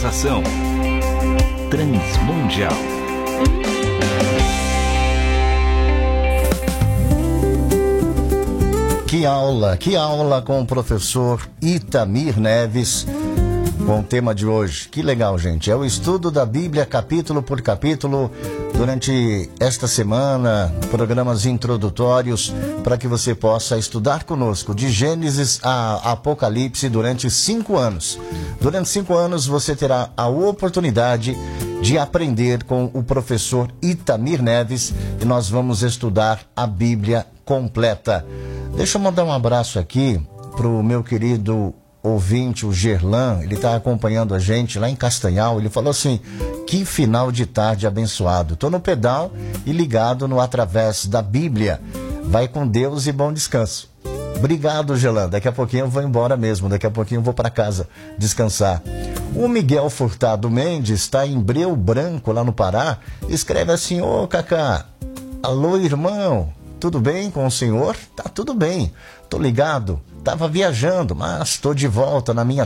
Realização Transmundial. Que aula com o professor Itamir Neves com o tema de hoje. Que legal, gente. É o estudo da Bíblia capítulo por capítulo durante esta semana, programas introdutórios para que você possa estudar conosco de Gênesis a Apocalipse durante 5 anos. Durante 5 anos você terá a oportunidade de aprender com o professor Itamir Neves e nós vamos estudar a Bíblia completa. Deixa eu mandar um abraço aqui para o meu querido ouvinte, o Gerlan. Ele está acompanhando a gente lá em Castanhal. Ele falou assim: que final de tarde abençoado. Estou no pedal e ligado no Através da Bíblia. Vai com Deus e bom descanso. Obrigado, Gerlan. Daqui a pouquinho eu vou embora mesmo. Daqui a pouquinho eu vou para casa descansar. O Miguel Furtado Mendes está em Breu Branco, lá no Pará. Escreve assim: ô Cacá, alô irmão, tudo bem com o senhor? Tá tudo bem, tô ligado, tava viajando, mas tô de volta na minha